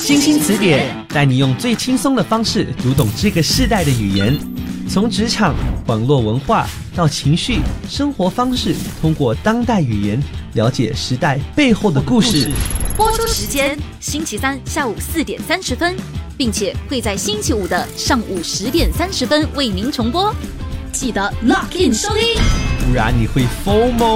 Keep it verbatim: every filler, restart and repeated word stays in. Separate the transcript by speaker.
Speaker 1: 新兴词典带你用最轻松的方式读懂这个世代的语言，从职场、网络文化到情绪、生活方式，通过当代语言了解时代背后的故事。
Speaker 2: 播出时间：星期三下午四点三十分，并且会在星期五的上午十点三十分为您重播。记得 lock in 收听，
Speaker 1: 不然你会 FOMO。